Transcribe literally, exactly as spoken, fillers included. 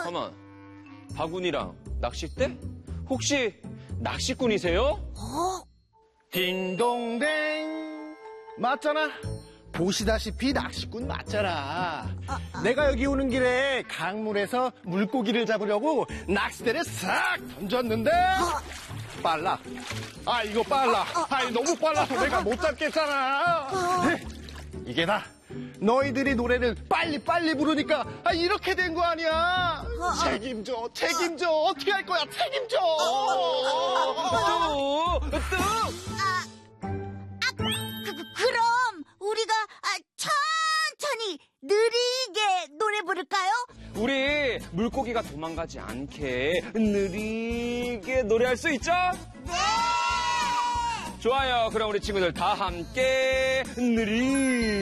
가만. 바구니랑 낚싯대? 혹시 낚시꾼이세요? 어? 딩동댕. 맞잖아. 보시다시피 낚시꾼 맞잖아. 아, 아. 내가 여기 오는 길에 강물에서 물고기를 잡으려고 낚싯대를 싹 던졌는데 어. 빨라. 아 이거 빨라. 어, 어, 아이 너무 빨라서 내가 못 잡겠잖아. 이게 다 너희들이 노래를 빨리빨리 부르니까 아, 이렇게 된 거 아니야. 책임져 책임져. 어떻게 할 거야. 책임져. 또, 또. 아, 아, 그, 그럼 우리가 아, 천천히 느리게 노래 부를까요? 우리 물고기가 도망가지 않게 느리게 노래할 수 있죠? 네! 좋아요. 그럼 우리 친구들 다 함께 느리